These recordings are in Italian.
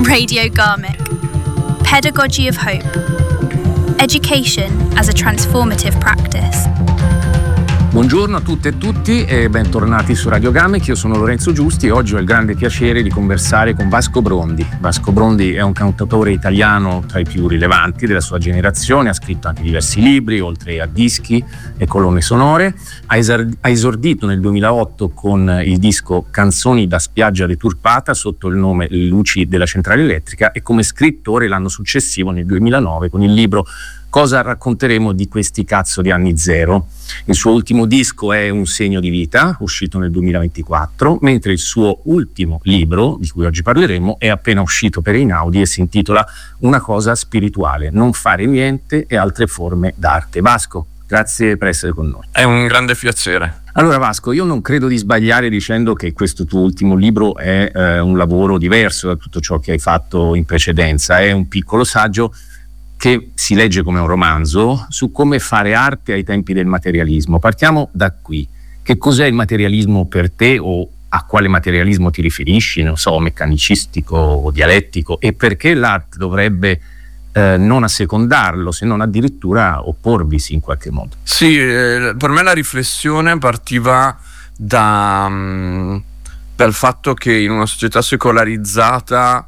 Radio Garmick. Pedagogy of Hope. Education as a transformative practice. Buongiorno a tutte e tutti e bentornati su Radio Garmick. Io sono Lorenzo Giusti e oggi ho il grande piacere di conversare con Vasco Brondi. Vasco Brondi è un cantautore italiano tra i più rilevanti della sua generazione, ha scritto anche diversi libri, oltre a dischi e colonne sonore. Ha esordito nel 2008 con il disco Canzoni da spiaggia deturpata sotto il nome Luci della centrale elettrica e come scrittore l'anno successivo, nel 2009, con il libro Cosa racconteremo di questi cazzo di anni zero. Il suo ultimo disco è Un segno di vita, uscito nel 2024, mentre il suo ultimo libro, di cui oggi parleremo, è appena uscito per Einaudi e si intitola Una cosa spirituale, non fare niente e altre forme d'arte. Vasco, grazie per essere con noi. È un grande piacere. Allora Vasco, io non credo di sbagliare dicendo che questo tuo ultimo libro è un lavoro diverso da tutto ciò che hai fatto in precedenza. È un piccolo saggio che si legge come un romanzo su come fare arte ai tempi del materialismo. Partiamo da qui. Che cos'è il materialismo per te, o a quale materialismo ti riferisci? Non so, meccanicistico o dialettico, e perché l'arte dovrebbe non assecondarlo, se non addirittura opporvisi in qualche modo? Sì, per me la riflessione partiva dal fatto che in una società secolarizzata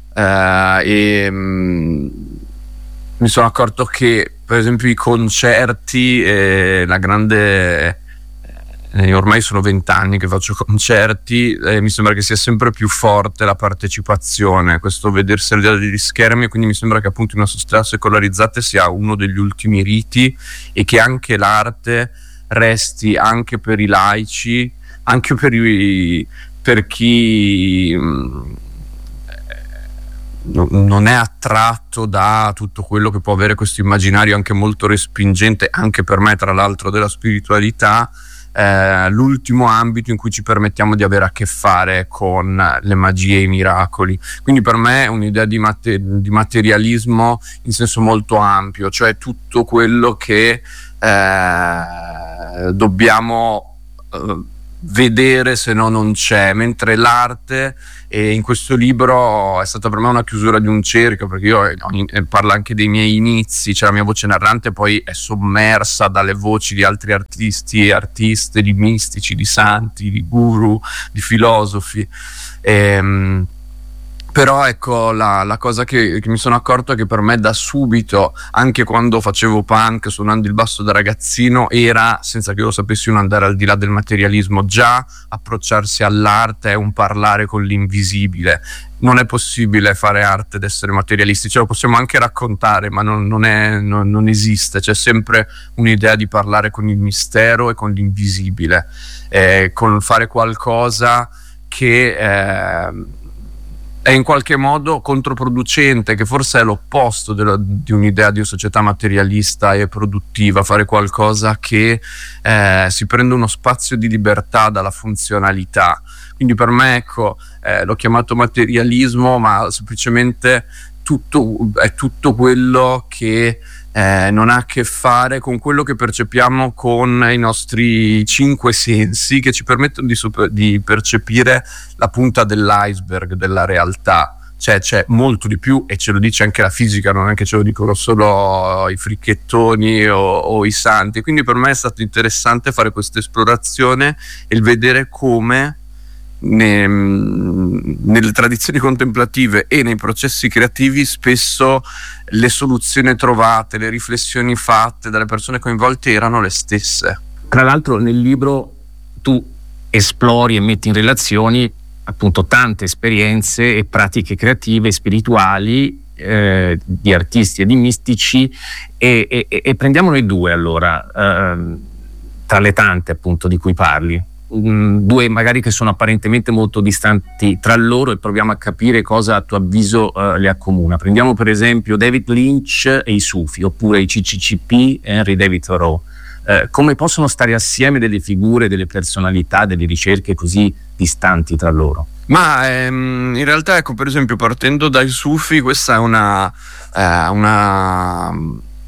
mi sono accorto che per esempio i concerti, la grande ormai sono 20 anni che faccio concerti, mi sembra che sia sempre più forte la partecipazione, questo vedersi al di là degli schermi, quindi mi sembra che appunto in una società secolarizzata sia uno degli ultimi riti e che anche l'arte resti anche per i laici, anche per chi non è attratto da tutto quello che può avere questo immaginario anche molto respingente, anche per me tra l'altro, della spiritualità, l'ultimo ambito in cui ci permettiamo di avere a che fare con le magie e i miracoli. Quindi per me è un'idea di materialismo in senso molto ampio, cioè tutto quello che dobbiamo vedere, se no non c'è, mentre l'arte, e in questo libro è stata per me una chiusura di un cerchio, perché io parlo anche dei miei inizi, cioè la mia voce narrante poi è sommersa dalle voci di altri artisti e artiste, di mistici, di santi, di guru, di filosofi. Però ecco, la cosa che mi sono accorto è che per me da subito, anche quando facevo punk suonando il basso da ragazzino, era, senza che io lo sapessi, un andare al di là del materialismo. Già approcciarsi all'arte è un parlare con l'invisibile. Non è possibile fare arte ed essere materialisti, ce lo possiamo anche raccontare, ma non esiste. C'è sempre un'idea di parlare con il mistero e con l'invisibile, con fare qualcosa che è in qualche modo controproducente, che forse è l'opposto di un'idea di una società materialista e produttiva, fare qualcosa che si prende uno spazio di libertà dalla funzionalità. Quindi per me, ecco, l'ho chiamato materialismo, ma semplicemente è tutto quello che non ha a che fare con quello che percepiamo con i nostri 5 sensi, che ci permettono di percepire la punta dell'iceberg della realtà. Cioè c'è molto di più, e ce lo dice anche la fisica, non è che ce lo dicono solo i fricchettoni o i santi. Quindi per me è stato interessante fare questa esplorazione e il vedere come nelle tradizioni contemplative e nei processi creativi spesso le soluzioni trovate, le riflessioni fatte dalle persone coinvolte erano le stesse. Tra l'altro nel libro tu esplori e metti in relazioni appunto tante esperienze e pratiche creative e spirituali di artisti e di mistici e prendiamone 2 allora, tra le tante appunto di cui parli. 2 magari che sono apparentemente molto distanti tra loro, e proviamo a capire cosa a tuo avviso le accomuna. Prendiamo per esempio David Lynch e i Sufi, oppure i CCCP e Henry David Thoreau. Come possono stare assieme delle figure, delle personalità, delle ricerche così distanti tra loro? Ma in realtà, ecco, per esempio partendo dai Sufi, questa è una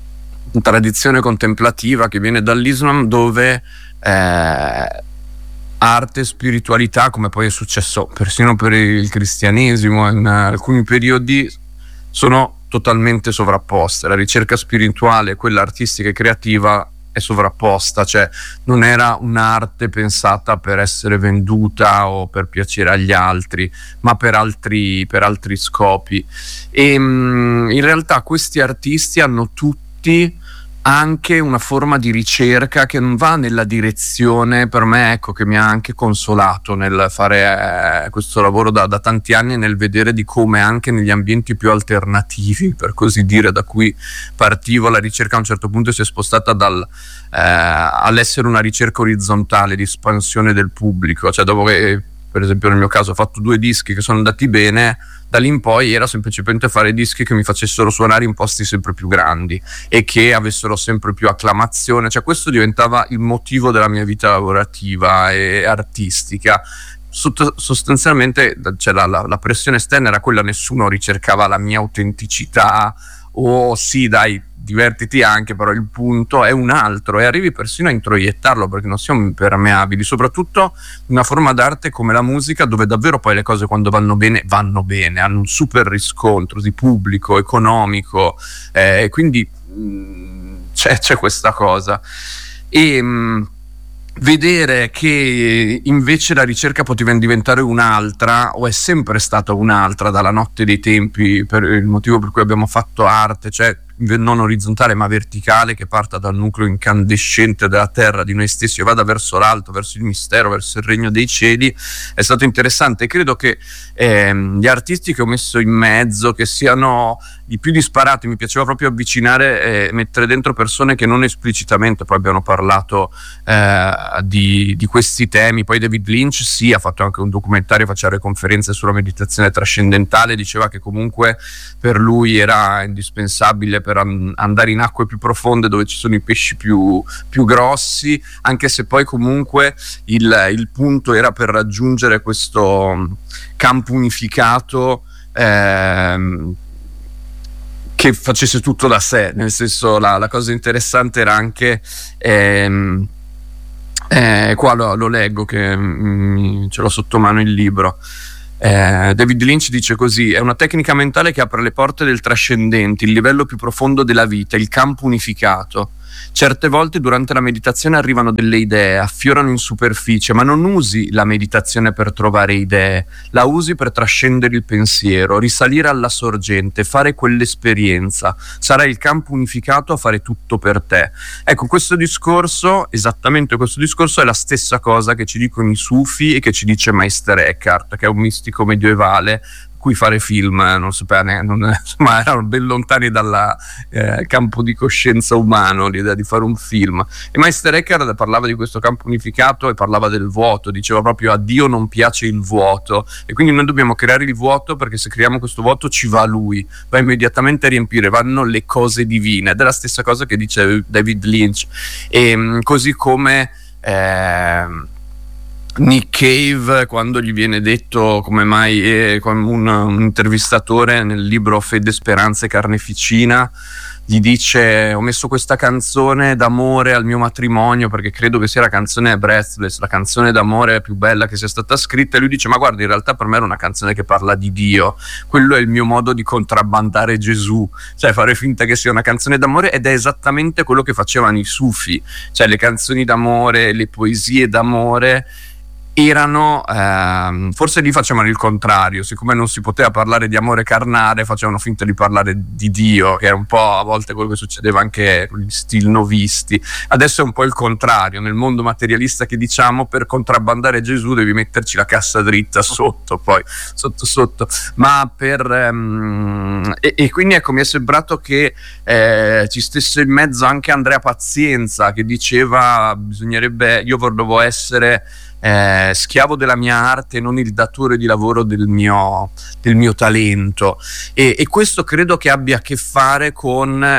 tradizione contemplativa che viene dall'Islam, dove arte e spiritualità, come poi è successo persino per il cristianesimo in alcuni periodi, sono totalmente sovrapposte. La ricerca spirituale e quella artistica e creativa è sovrapposta, cioè non era un'arte pensata per essere venduta o per piacere agli altri, ma per altri scopi. E in realtà questi artisti hanno tutti anche una forma di ricerca che non va nella direzione, per me, ecco, che mi ha anche consolato nel fare questo lavoro da tanti anni, nel vedere di come anche negli ambienti più alternativi, per così dire, da cui partivo, la ricerca a un certo punto si è spostata all'essere una ricerca orizzontale di espansione del pubblico, cioè dopo che, per esempio nel mio caso, ho fatto 2 dischi che sono andati bene, da lì in poi era semplicemente fare dischi che mi facessero suonare in posti sempre più grandi e che avessero sempre più acclamazione, cioè questo diventava il motivo della mia vita lavorativa e artistica. Sostanzialmente, cioè, la pressione esterna era quella, nessuno ricercava la mia autenticità o sì dai, divertiti anche, però il punto è un altro, e arrivi persino a introiettarlo, perché non siamo impermeabili, soprattutto una forma d'arte come la musica, dove davvero poi le cose, quando vanno bene, hanno un super riscontro di pubblico, economico, quindi c'è questa cosa. E vedere che invece la ricerca poteva diventare un'altra, o è sempre stata un'altra dalla notte dei tempi, per il motivo per cui abbiamo fatto arte, cioè non orizzontale ma verticale, che parta dal nucleo incandescente della terra, di noi stessi, e vada verso l'alto, verso il mistero, verso il regno dei cieli, è stato interessante. E credo che gli artisti che ho messo in mezzo, che siano i più disparati, mi piaceva proprio avvicinare e mettere dentro persone che non esplicitamente poi abbiano parlato di questi temi. Poi David Lynch sì, ha fatto anche un documentario, faceva conferenze sulla meditazione trascendentale, diceva che comunque per lui era indispensabile per andare in acque più profonde, dove ci sono i pesci più grossi, anche se poi comunque il punto era per raggiungere questo campo unificato che facesse tutto da sé, nel senso, la cosa interessante era anche qua lo leggo, che ce l'ho sotto mano il libro. David Lynch dice così: è una tecnica mentale che apre le porte del trascendente, il livello più profondo della vita, il campo unificato. Certe volte durante la meditazione arrivano delle idee, affiorano in superficie, ma non usi la meditazione per trovare idee, la usi per trascendere il pensiero, risalire alla sorgente, fare quell'esperienza. Sarà il campo unificato a fare tutto per te. Ecco, questo discorso, esattamente questo discorso, è la stessa cosa che ci dicono i Sufi e che ci dice Meister Eckhart, che è un mistico medievale cui fare film non sapeva neanche, ma erano ben lontani dal campo di coscienza umano l'idea di fare un film. E Meister Eckhart parlava di questo campo unificato e parlava del vuoto, diceva proprio: a Dio non piace il vuoto, e quindi noi dobbiamo creare il vuoto, perché se creiamo questo vuoto ci va lui, va immediatamente a riempire, vanno le cose divine. Ed è la stessa cosa che dice David Lynch. E così come Nick Cave, quando gli viene detto come mai un intervistatore nel libro Fede, Speranza e Carneficina gli dice: ho messo questa canzone d'amore al mio matrimonio perché credo che sia la canzone Breathless, la canzone d'amore più bella che sia stata scritta, e lui dice: ma guarda, in realtà per me era una canzone che parla di Dio, quello è il mio modo di contrabbandare Gesù, cioè fare finta che sia una canzone d'amore. Ed è esattamente quello che facevano i Sufi, cioè le canzoni d'amore, le poesie d'amore erano, forse lì facevano il contrario, siccome non si poteva parlare di amore carnale, facevano finta di parlare di Dio, che è un po' a volte quello che succedeva anche con gli stilnovisti. Adesso è un po' il contrario, nel mondo materialista, che diciamo, per contrabbandare Gesù devi metterci la cassa dritta sotto, poi sotto, ma e quindi ecco, mi è sembrato che ci stesse in mezzo anche Andrea Pazienza, che diceva: bisognerebbe, io volevo essere schiavo della mia arte, non il datore di lavoro del mio talento, e questo credo che abbia a che fare con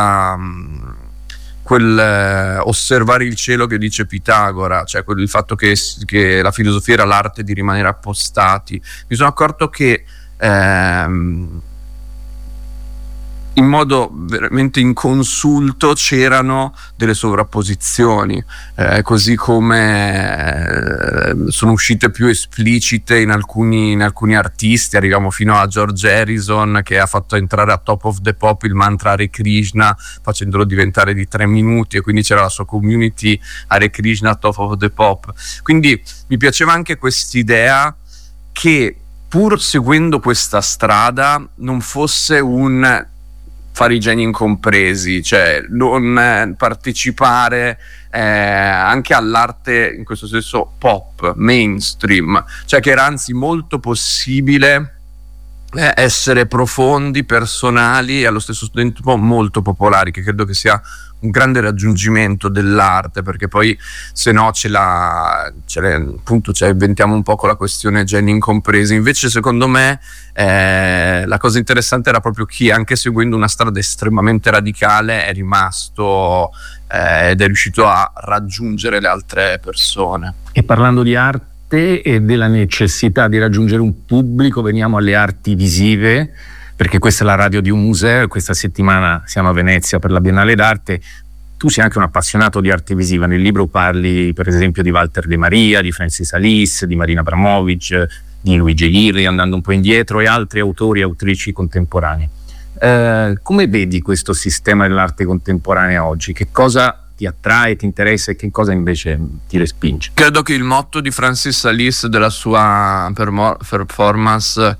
quel osservare il cielo che dice Pitagora, cioè il fatto che la filosofia era l'arte di rimanere appostati. Mi sono accorto che in modo veramente inconsulto c'erano delle sovrapposizioni, così come sono uscite più esplicite in alcuni artisti. Arriviamo fino a George Harrison, che ha fatto entrare a Top of the Pop il mantra Hare Krishna facendolo diventare di 3 minuti, e quindi c'era la sua community Hare Krishna Top of the Pop. Quindi mi piaceva anche quest'idea che, pur seguendo questa strada, non fosse un fare i geni incompresi, cioè non partecipare anche all'arte in questo senso pop, mainstream, cioè che era anzi molto possibile essere profondi, personali e allo stesso tempo molto popolari, che credo che sia un grande raggiungimento dell'arte, perché poi se no appunto inventiamo un po' con la questione geni incompresi. Invece secondo me la cosa interessante era proprio chi, anche seguendo una strada estremamente radicale, è rimasto ed è riuscito a raggiungere le altre persone. E parlando di arte e della necessità di raggiungere un pubblico, veniamo alle arti visive, perché questa è la radio di un museo e questa settimana siamo a Venezia per la Biennale d'Arte. Tu sei anche un appassionato di arte visiva, nel libro parli per esempio di Walter De Maria, di Francis Alice, di Marina Abramovic, di Luigi Ghirri, andando un po' indietro, e altri autori e autrici contemporanei. Come vedi questo sistema dell'arte contemporanea oggi? Che cosa ti attrae, ti interessa e che cosa invece ti respinge? Credo che il motto di Francis Alice della sua performance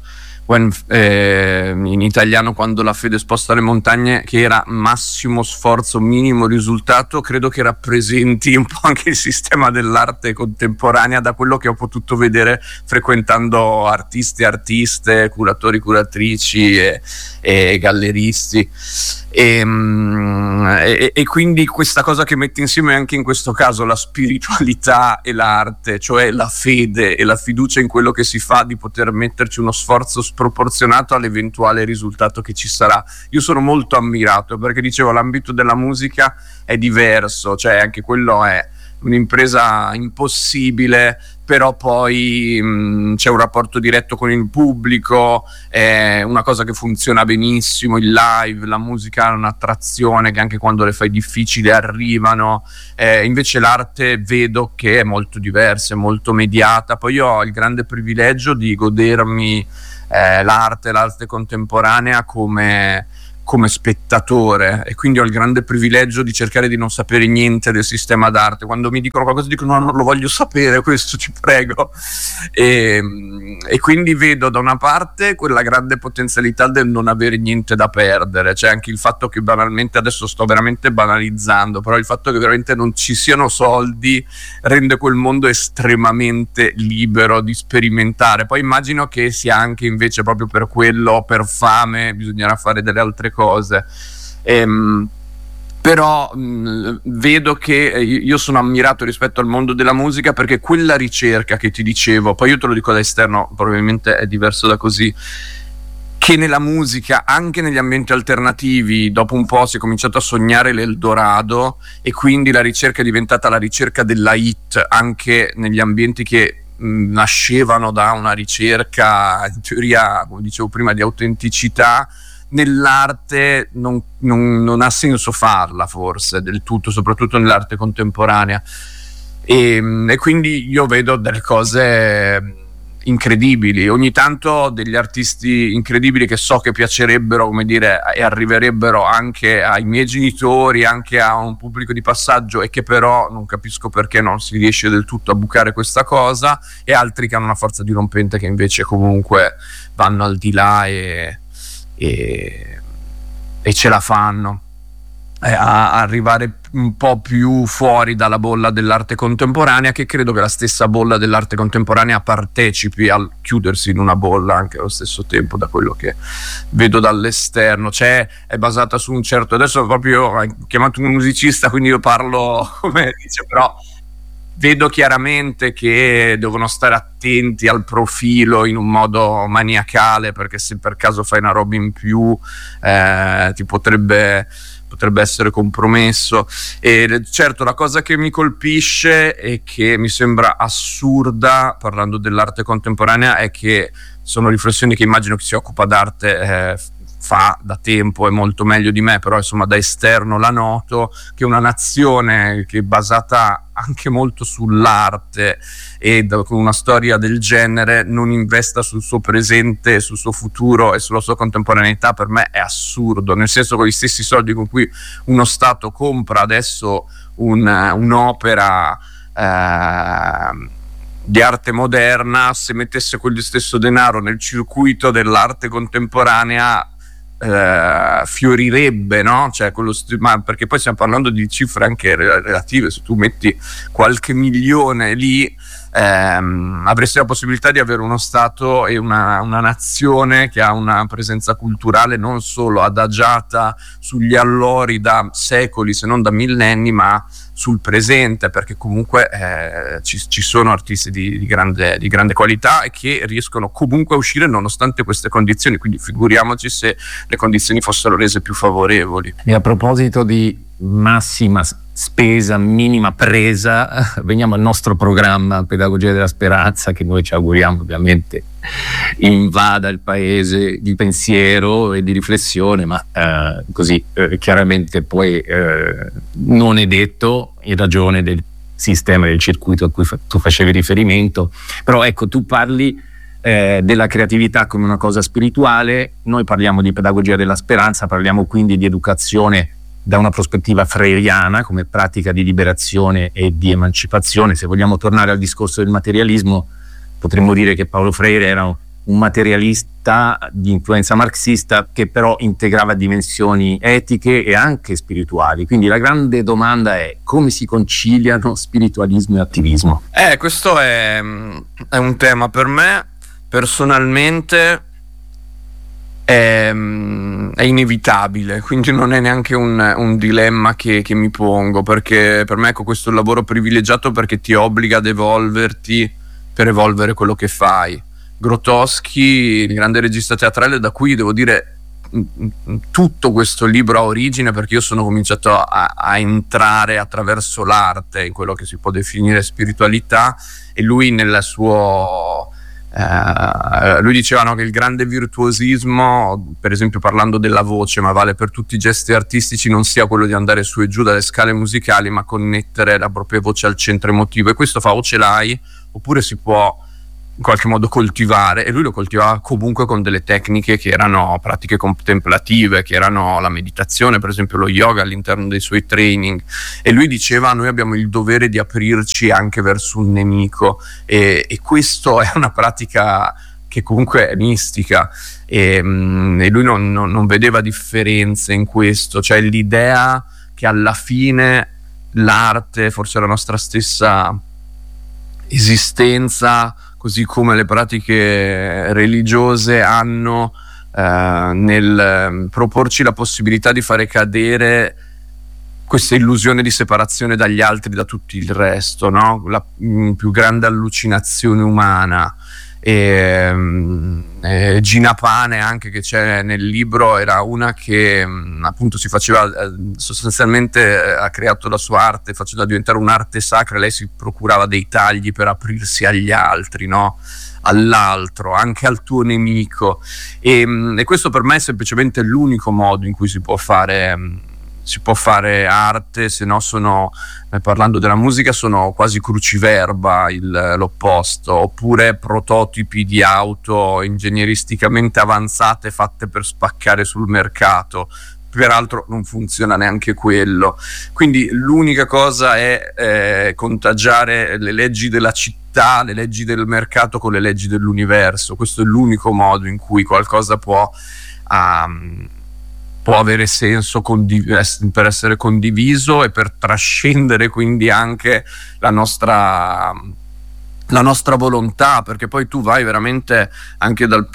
in italiano, quando la fede sposta le montagne, che era massimo sforzo, minimo risultato, credo che rappresenti un po' anche il sistema dell'arte contemporanea, da quello che ho potuto vedere frequentando artisti, artiste, curatori, curatrici e galleristi. E quindi questa cosa che mette insieme anche in questo caso la spiritualità e l'arte, cioè la fede e la fiducia in quello che si fa, di poter metterci uno sforzo sproporzionato all'eventuale risultato che ci sarà. Io sono molto ammirato, perché dicevo, l'ambito della musica è diverso, cioè anche quello è un'impresa impossibile, però poi c'è un rapporto diretto con il pubblico, è una cosa che funziona benissimo, il live, la musica ha un'attrazione che anche quando le fai difficili arrivano, invece l'arte vedo che è molto diversa, è molto mediata. Poi io ho il grande privilegio di godermi l'arte contemporanea come spettatore, e quindi ho il grande privilegio di cercare di non sapere niente del sistema d'arte. Quando mi dicono qualcosa dico no, non lo voglio sapere, questo ci prego, e quindi vedo da una parte quella grande potenzialità del non avere niente da perdere, cioè anche il fatto che banalmente, adesso sto veramente banalizzando, però il fatto che veramente non ci siano soldi rende quel mondo estremamente libero di sperimentare. Poi immagino che sia anche invece proprio per quello, per fame, bisognerà fare delle altre cose, però vedo che io sono ammirato rispetto al mondo della musica, perché quella ricerca che ti dicevo, poi io te lo dico da esterno, probabilmente è diverso da così, che nella musica, anche negli ambienti alternativi, dopo un po' si è cominciato a sognare l'Eldorado, e quindi la ricerca è diventata la ricerca della hit anche negli ambienti che nascevano da una ricerca in teoria, come dicevo prima, di autenticità. Nell'arte non ha senso farla, forse del tutto, soprattutto nell'arte contemporanea, e quindi io vedo delle cose incredibili, ogni tanto degli artisti incredibili che so che piacerebbero, come dire, e arriverebbero anche ai miei genitori, anche a un pubblico di passaggio, e che però non capisco perché non si riesce del tutto a bucare questa cosa, e altri che hanno una forza dirompente che invece comunque vanno al di là e ce la fanno a arrivare un po' più fuori dalla bolla dell'arte contemporanea, che credo che la stessa bolla dell'arte contemporanea partecipi al chiudersi in una bolla anche allo stesso tempo, da quello che vedo dall'esterno. Cioè è basata su un certo, adesso proprio hai chiamato un musicista, quindi io parlo come dice, però vedo chiaramente che devono stare attenti al profilo in un modo maniacale, perché se per caso fai una roba in più ti potrebbe essere compromesso. E certo, la cosa che mi colpisce e che mi sembra assurda parlando dell'arte contemporanea è che sono riflessioni che immagino chi si occupa d'arte fa da tempo e molto meglio di me, però insomma da esterno la noto, che una nazione che è basata anche molto sull'arte e con una storia del genere non investa sul suo presente, sul suo futuro e sulla sua contemporaneità, per me è assurdo, nel senso, con gli stessi soldi con cui uno Stato compra adesso un'opera di arte moderna, se mettesse quello stesso denaro nel circuito dell'arte contemporanea fiorirebbe, no? Cioè, ma perché poi stiamo parlando di cifre anche relative. Se tu metti qualche milione lì, avresti la possibilità di avere uno Stato e una nazione che ha una presenza culturale non solo adagiata sugli allori da secoli, se non da millenni, ma sul presente, perché comunque ci sono artisti di grande qualità e che riescono comunque a uscire nonostante queste condizioni, quindi figuriamoci se le condizioni fossero rese più favorevoli. E a proposito di massima spesa, minima presa, veniamo al nostro programma Pedagogia della Speranza, che noi ci auguriamo ovviamente invada il paese di pensiero e di riflessione, ma così chiaramente poi non è detto, in ragione del sistema del circuito a cui tu facevi riferimento. Però ecco, tu parli della creatività come una cosa spirituale, noi parliamo di pedagogia della speranza, parliamo quindi di educazione da una prospettiva freiriana come pratica di liberazione e di emancipazione. Se vogliamo tornare al discorso del materialismo, potremmo dire che Paulo Freire era un materialista di influenza marxista che però integrava dimensioni etiche e anche spirituali. Quindi la grande domanda è: come si conciliano spiritualismo e attivismo? Questo è un tema per me personalmente è inevitabile, quindi non è neanche un dilemma che mi pongo, perché per me, ecco, questo è un lavoro privilegiato perché ti obbliga ad evolverti per evolvere quello che fai. Grotowski, il grande regista teatrale, da cui devo dire tutto questo libro ha origine, perché io sono cominciato a entrare attraverso l'arte in quello che si può definire spiritualità, e lui nel suo lui diceva, no, che il grande virtuosismo, per esempio parlando della voce, ma vale per tutti i gesti artistici, non sia quello di andare su e giù dalle scale musicali, ma connettere la propria voce al centro emotivo. E questo o ce l'hai, oppure si può in qualche modo coltivare, e lui lo coltivava comunque con delle tecniche che erano pratiche contemplative, che erano la meditazione, per esempio lo yoga all'interno dei suoi training. E lui diceva: noi abbiamo il dovere di aprirci anche verso un nemico, e questo è una pratica che comunque è mistica, e lui non vedeva differenze in questo, cioè l'idea che alla fine l'arte, forse la nostra stessa esistenza, così come le pratiche religiose hanno nel proporci la possibilità di fare cadere questa illusione di separazione dagli altri, da tutto il resto, no? La più grande allucinazione umana. Gina Pane, anche, che c'è nel libro, era una che appunto si faceva sostanzialmente ha creato la sua arte facendo diventare un'arte sacra. Lei si procurava dei tagli per aprirsi agli altri, no? All'altro, anche al tuo nemico, e questo per me è semplicemente l'unico modo in cui si può fare arte, se no sono, parlando della musica, sono quasi cruciverba l'opposto, oppure prototipi di auto ingegneristicamente avanzate fatte per spaccare sul mercato. Peraltro non funziona neanche quello. Quindi l'unica cosa è contagiare le leggi della città, le leggi del mercato con le leggi dell'universo. Questo è l'unico modo in cui qualcosa può avere senso per essere condiviso e per trascendere quindi anche la nostra volontà, perché poi tu vai veramente anche da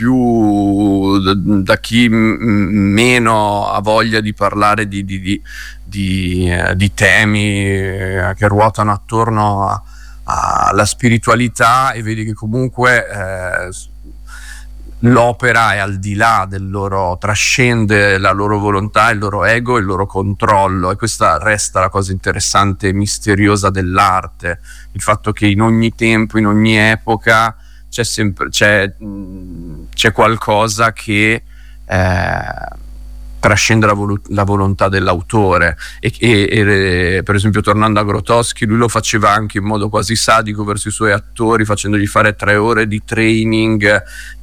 chi meno ha voglia di parlare di temi che ruotano attorno alla spiritualità, e vedi che comunque l'opera è al di là del loro, trascende la loro volontà, il loro ego, il loro controllo, e questa resta la cosa interessante e misteriosa dell'arte, il fatto che in ogni tempo, in ogni epoca c'è qualcosa che trascende la volontà dell'autore e per esempio, tornando a Grotowski, lui lo faceva anche in modo quasi sadico verso i suoi attori, facendogli fare 3 ore di training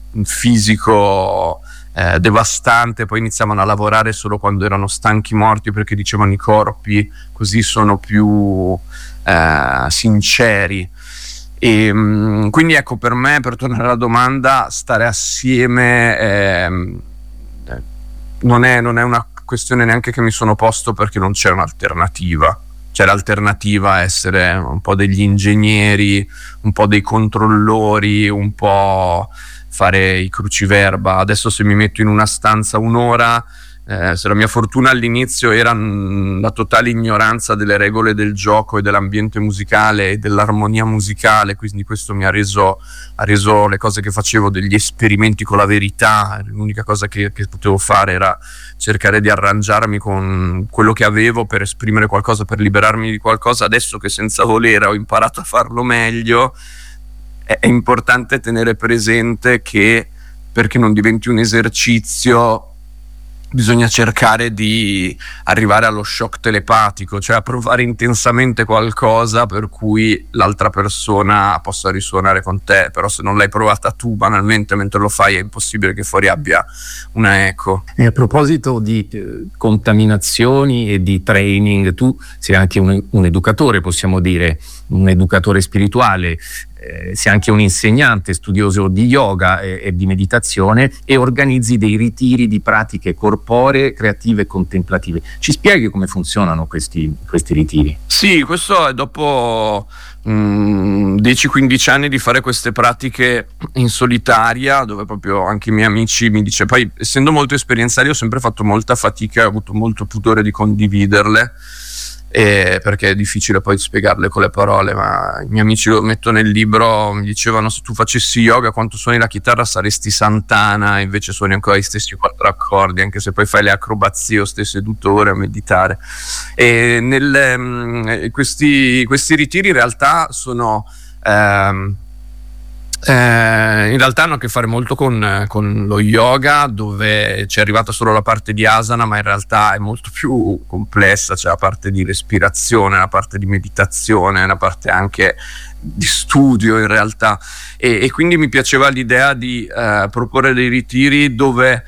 fisico devastante. Poi iniziavano a lavorare solo quando erano stanchi, morti, perché dicevano i corpi così sono più sinceri. E quindi ecco, per me, per tornare alla domanda, stare assieme non è una questione neanche che mi sono posto, perché non c'è un'alternativa. C'è l'alternativa a essere un po' degli ingegneri, un po' dei controllori, un po' fare i cruciverba. Adesso se mi metto in una stanza un'ora, se la mia fortuna all'inizio era la totale ignoranza delle regole del gioco e dell'ambiente musicale e dell'armonia musicale, quindi questo mi ha reso le cose che facevo degli esperimenti con la verità. L'unica cosa che potevo fare era cercare di arrangiarmi con quello che avevo per esprimere qualcosa, per liberarmi di qualcosa. Adesso che senza volere ho imparato a farlo meglio, è importante tenere presente che, perché non diventi un esercizio, bisogna cercare di arrivare allo shock telepatico, cioè a provare intensamente qualcosa per cui l'altra persona possa risuonare con te. Però se non l'hai provata tu banalmente mentre lo fai, è impossibile che fuori abbia una eco. E a proposito di contaminazioni e di training, tu sei anche un educatore, possiamo dire, un educatore spirituale. Sei anche un insegnante studioso di yoga e di meditazione, e organizzi dei ritiri di pratiche corporee, creative e contemplative. Ci spieghi come funzionano questi ritiri? Sì, questo è dopo 10-15 anni di fare queste pratiche in solitaria, dove proprio anche i miei amici mi dice, poi essendo molto esperienziali ho sempre fatto molta fatica, ho avuto molto pudore di condividerle, perché è difficile poi spiegarle con le parole, ma i miei amici, lo metto nel libro, mi dicevano: se tu facessi yoga, quanto suoni la chitarra saresti Santana, invece suoni ancora gli stessi 4 accordi, anche se poi fai le acrobazie o stai seduto ore a meditare. E questi ritiri in realtà sono in realtà hanno a che fare molto con lo yoga, dove c'è arrivata solo la parte di asana, ma in realtà è molto più complessa. C'è la parte di respirazione, la parte di meditazione, la parte anche di studio in realtà, e quindi mi piaceva l'idea di proporre dei ritiri dove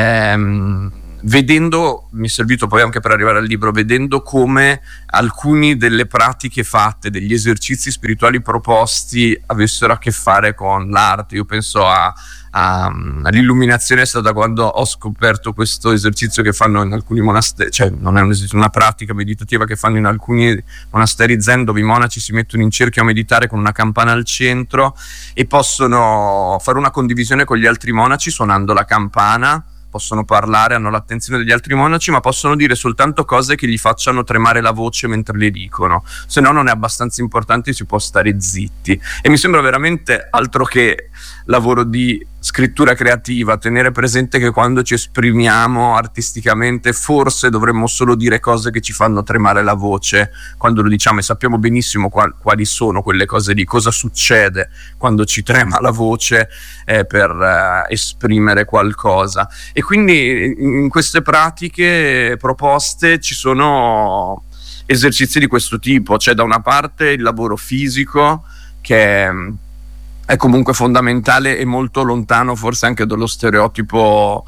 vedendo, mi è servito poi anche per arrivare al libro, vedendo come alcuni delle pratiche fatte, degli esercizi spirituali proposti avessero a che fare con l'arte. Io penso all'illuminazione è stata quando ho scoperto questo esercizio che fanno in alcuni monasteri, cioè non è un esercizio, una pratica meditativa che fanno in alcuni monasteri zen, dove i monaci si mettono in cerchio a meditare con una campana al centro e possono fare una condivisione con gli altri monaci suonando la campana. Possono parlare, hanno l'attenzione degli altri monaci, ma possono dire soltanto cose che gli facciano tremare la voce mentre le dicono, se no non è abbastanza importante, si può stare zitti. E mi sembra veramente altro che lavoro di scrittura creativa, tenere presente che quando ci esprimiamo artisticamente forse dovremmo solo dire cose che ci fanno tremare la voce quando lo diciamo, e sappiamo benissimo quali sono quelle cose lì, cosa succede quando ci trema la voce per esprimere qualcosa. E quindi in queste pratiche proposte ci sono esercizi di questo tipo. C'è da una parte il lavoro fisico, che è comunque fondamentale e molto lontano forse anche dallo stereotipo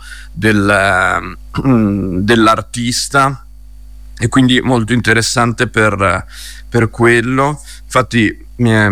dell'artista, e quindi molto interessante per quello. Infatti mi è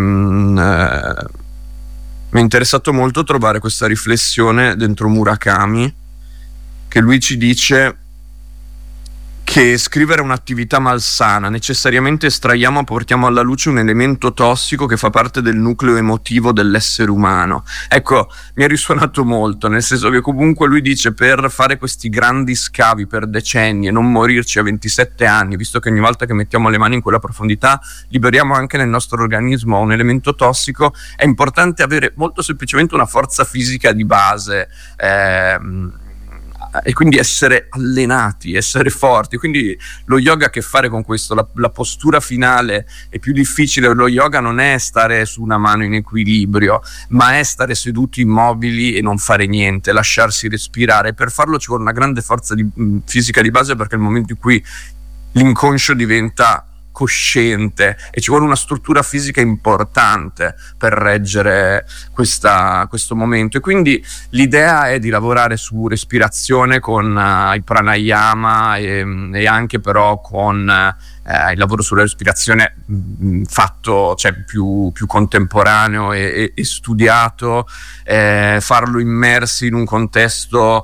interessato molto trovare questa riflessione dentro Murakami, che lui ci dice che scrivere è un'attività malsana, necessariamente estraiamo e portiamo alla luce un elemento tossico che fa parte del nucleo emotivo dell'essere umano. Ecco, mi è risuonato molto, nel senso che comunque lui dice, per fare questi grandi scavi per decenni e non morirci a 27 anni, visto che ogni volta che mettiamo le mani in quella profondità liberiamo anche nel nostro organismo un elemento tossico, è importante avere molto semplicemente una forza fisica di base, e quindi essere allenati, essere forti. Quindi lo yoga ha a che fare con questo. La postura finale è più difficile. Lo yoga non è stare su una mano in equilibrio, ma è stare seduti immobili e non fare niente, lasciarsi respirare. Per farlo ci vuole una grande forza fisica di base, perché è il momento in cui l'inconscio diventa cosciente e ci vuole una struttura fisica importante per reggere questo momento. E quindi l'idea è di lavorare su respirazione con il pranayama e anche però con il lavoro sulla respirazione fatto, cioè più contemporaneo e studiato, farlo immersi in un contesto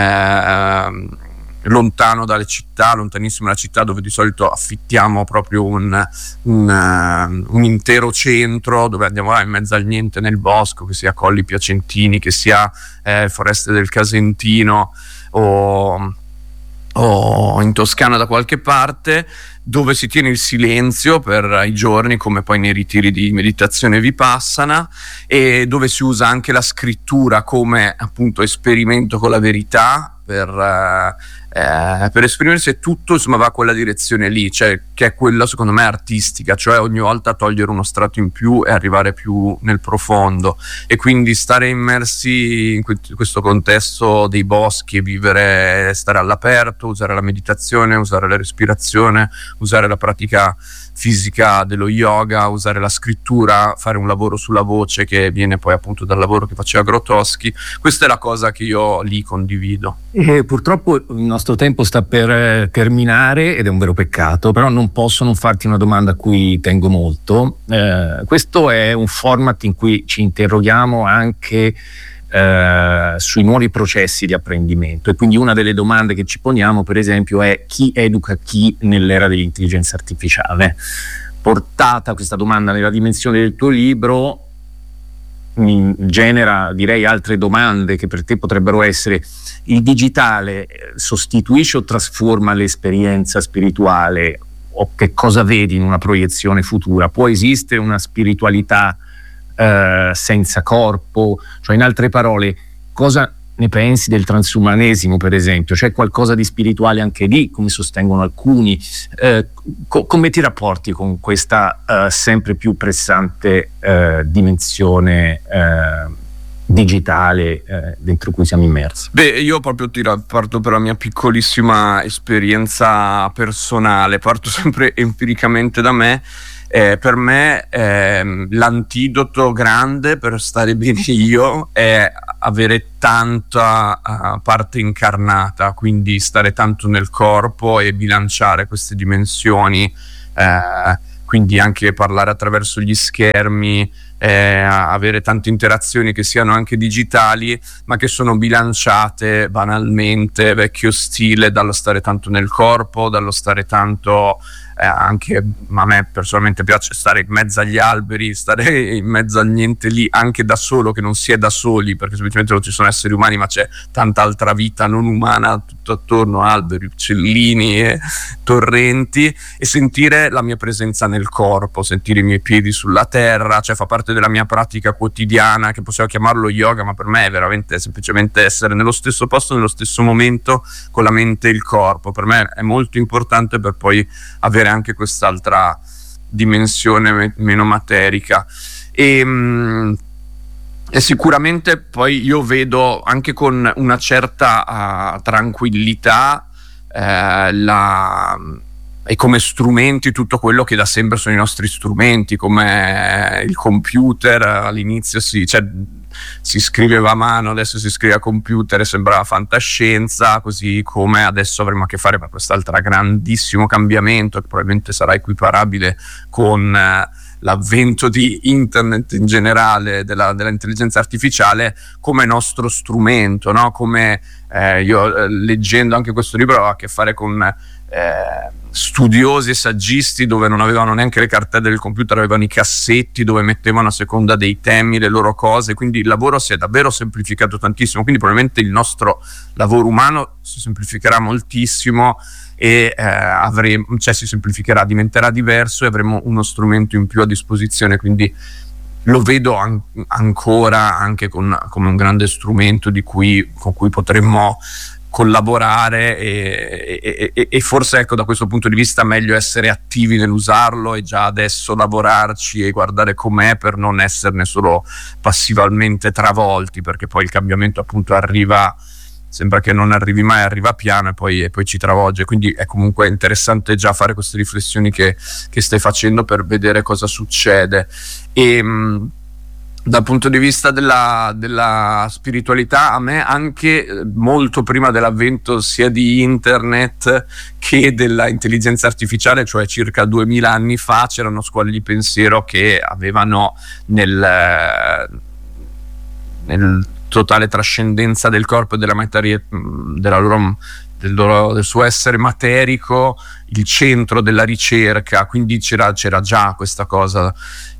lontano dalle città, lontanissimo dalla città, dove di solito affittiamo proprio un intero centro dove andiamo là in mezzo al niente nel bosco, che sia Colli Piacentini, che sia Foreste del Casentino o in Toscana da qualche parte, dove si tiene il silenzio per i giorni, come poi nei ritiri di meditazione vipassana, e dove si usa anche la scrittura come appunto esperimento con la verità per esprimersi, e tutto insomma va a quella direzione lì, cioè che è quella secondo me artistica, cioè ogni volta togliere uno strato in più e arrivare più nel profondo, e quindi stare immersi in questo contesto dei boschi e stare all'aperto, usare la meditazione, usare la respirazione, usare la pratica fisica dello yoga, usare la scrittura, fare un lavoro sulla voce che viene poi appunto dal lavoro che faceva Grotowski. Questa è la cosa che io lì condivido. E purtroppo il nostro tempo sta per terminare, ed è un vero peccato, però non posso non farti una domanda a cui tengo molto. Questo è un format in cui ci interroghiamo anche sui nuovi processi di apprendimento, e quindi una delle domande che ci poniamo, per esempio, è: chi educa chi nell'era dell'intelligenza artificiale? Portata questa domanda nella dimensione del tuo libro, genera, direi, altre domande che per te potrebbero essere: il digitale sostituisce o trasforma l'esperienza spirituale? O che cosa vedi in una proiezione futura? Può esistere una spiritualità senza corpo? Cioè, in altre parole, cosa ne pensi del transumanesimo, per esempio? C'è qualcosa di spirituale anche lì, come sostengono alcuni? Come ti rapporti con questa sempre più pressante dimensione digitale dentro cui siamo immersi? Beh, io proprio parto per la mia piccolissima esperienza personale, parto sempre empiricamente da me. Per me l'antidoto grande per stare bene io è avere tanta parte incarnata, quindi stare tanto nel corpo e bilanciare queste dimensioni, quindi anche parlare attraverso gli schermi, avere tante interazioni che siano anche digitali, ma che sono bilanciate banalmente, vecchio stile, dallo stare tanto nel corpo, dallo stare tanto anche a me personalmente piace stare in mezzo agli alberi, stare in mezzo al niente lì, anche da solo, che non si è da soli, perché semplicemente non ci sono esseri umani, ma c'è tanta altra vita non umana tutto attorno, alberi, uccellini e torrenti, e sentire la mia presenza nel corpo, sentire i miei piedi sulla terra, cioè fa parte della mia pratica quotidiana, che possiamo chiamarlo yoga, ma per me è veramente semplicemente essere nello stesso posto, nello stesso momento, con la mente e il corpo. Per me è molto importante per poi avere anche quest'altra dimensione meno materica, e sicuramente poi io vedo anche con una certa tranquillità e come strumenti tutto quello che da sempre sono i nostri strumenti, come il computer. All'inizio si scriveva a mano, adesso si scrive a computer e sembrava fantascienza, così come adesso avremo a che fare con quest'altro grandissimo cambiamento che probabilmente sarà equiparabile con l'avvento di internet in generale, dell'intelligenza artificiale come nostro strumento, no? Come io leggendo anche questo libro avevo a che fare con studiosi e saggisti dove non avevano neanche le cartelle del computer, avevano i cassetti dove mettevano a seconda dei temi le loro cose, quindi il lavoro si è davvero semplificato tantissimo, quindi probabilmente il nostro lavoro umano si semplificherà moltissimo e si semplificherà, diventerà diverso, e avremo uno strumento in più a disposizione, quindi lo vedo ancora anche come un grande strumento con cui potremmo collaborare e forse, ecco, da questo punto di vista meglio essere attivi nell'usarlo e già adesso lavorarci e guardare com'è, per non esserne solo passivamente travolti, perché poi il cambiamento appunto arriva, sembra che non arrivi mai, arriva piano e poi ci travolge. Quindi è comunque interessante già fare queste riflessioni che stai facendo per vedere cosa succede. E dal punto di vista della spiritualità, a me anche molto prima dell'avvento sia di internet che della intelligenza artificiale, cioè circa 2000 anni fa, c'erano scuole di pensiero che avevano nel totale trascendenza del corpo e della materia, del suo essere materico, il centro della ricerca, quindi c'era già questa cosa.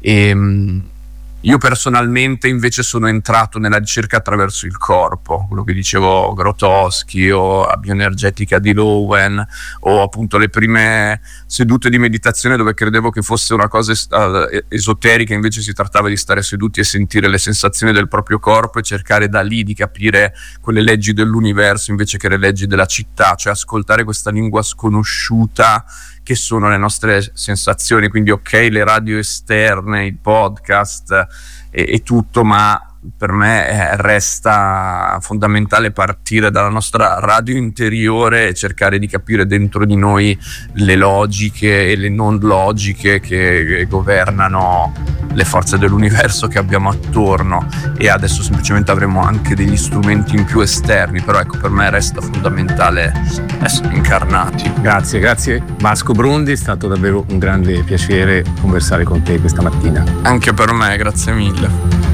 Io personalmente invece sono entrato nella ricerca attraverso il corpo, quello che dicevo Grotowski o la bioenergetica di Lowen, o appunto le prime sedute di meditazione dove credevo che fosse una cosa esoterica, invece si trattava di stare seduti e sentire le sensazioni del proprio corpo e cercare da lì di capire quelle leggi dell'universo invece che le leggi della città, cioè ascoltare questa lingua sconosciuta che sono le nostre sensazioni. Quindi ok, le radio esterne, i podcast e tutto, ma per me resta fondamentale partire dalla nostra radio interiore e cercare di capire dentro di noi le logiche e le non logiche che governano le forze dell'universo che abbiamo attorno, e adesso semplicemente avremo anche degli strumenti in più esterni, però ecco, per me resta fondamentale essere incarnati. Grazie Vasco Brondi, è stato davvero un grande piacere conversare con te questa mattina. Anche per me, grazie mille.